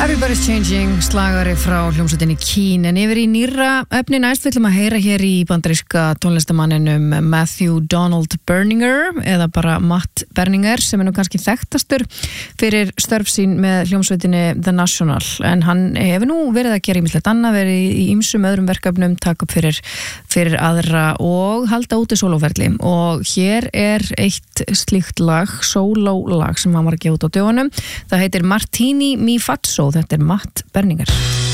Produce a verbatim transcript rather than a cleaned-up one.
Everybody's Changing, slagari frá hljómsveitinni Keane. En yfir í nýrra efni næst við ætlum að heyra hér í bandaríska tónlistamanninum Matthew Donald Berninger, eða bara Matt Berninger, sem er nú kannski þekktastur fyrir störf sín með hljómsveitinni The National. En hann hefur nú verið að gera ýmislegt annað, verið í ýmsum öðrum verkefnum, taka upp fyrir, fyrir aðra og halda úti sólóferli. Og hér er eitt slíkt lag, sólólag, sem hann var að gefa út á dögunum. Það heitir Martini Mi Faccio. Þetta er Matt Berninger.